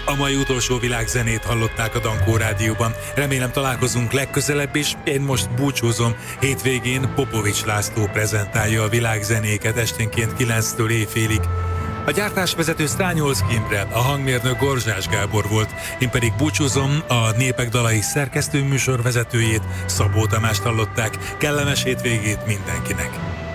A mai utolsó világzenét hallották a Dankó Rádióban. Remélem találkozunk legközelebb is. Én most búcsúzom. Hétvégén Popovics László prezentálja a világzenéket esténként 9-től éjfélig. A gyártásvezető Strányolszky Imre, a hangmérnök Gorzsás Gábor volt. Én pedig búcsúzom, a Népek dalai szerkesztő műsorvezetőjét, Szabó Tamást hallották. Kellemes hétvégét mindenkinek!